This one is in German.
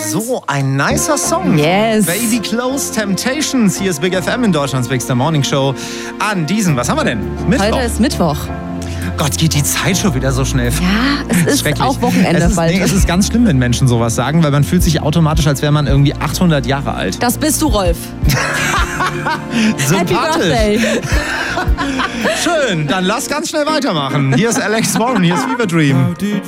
So ein nicer Song. Yes. Baby Close Temptations. Hier ist Big FM in Deutschlands Bigster Morning Show. An diesem, was haben wir denn? Mittwoch. Heute ist Mittwoch. Gott, geht die Zeit schon wieder so schnell. Ja, es ist schrecklich. auch Wochenende bald. Es ist ganz schlimm, wenn Menschen sowas sagen, weil man fühlt sich automatisch, als wäre man irgendwie 800 Jahre alt. Das bist du, Rolf. Happy Birthday. Schön, dann lass ganz schnell weitermachen. Hier ist Alex Warren, hier ist Fever Dream.